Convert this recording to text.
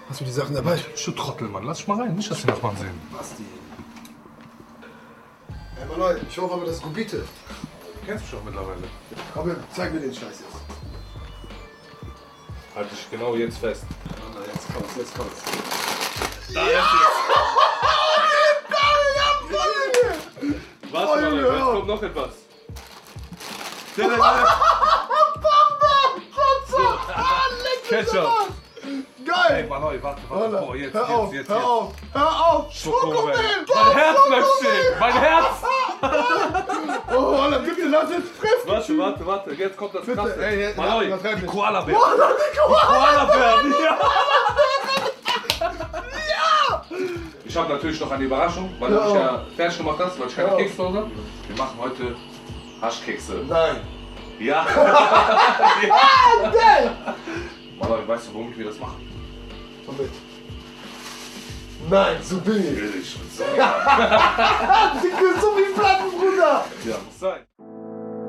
Hast du die Sachen dabei? Du Trottel, Mann. Lass dich mal rein. Nicht, dass die Nachbarn sehen. Basti. Hey, Mann, ich hoffe aber, das ist Gubite. Du kennst mich doch mittlerweile. Komm her, zeig mir den Scheiß jetzt. Halt dich genau jetzt fest. Jetzt kommt's, jetzt kommt's. Da ist es. Was, Mann? Jetzt kommt noch etwas. Ketchup. Geil! Ey, Mann, warte. Boah, jetzt. Hör auf! Schokomel. Mein Herz bleibt stehen. Mein Herz. Oh, Alter, bitte lass es treffen! Warte. Jetzt kommt das Bitte, Krasse. ey, Mann, übertreib die nicht. Koala-Bären. Die Koala! Koala-Bären, ja. Ich habe natürlich noch eine Überraschung, weil du mich ja fertig gemacht hast, weil ich keine Kekse zu Hause habe. Wir machen heute Haschkekse. Nein! Ja. Geil! Mann, weißt du, warum ich mir das mache? Komm mit. Nein, so bin ich. Will ich. So. So wie Platten, Bruder! Ja, muss sein.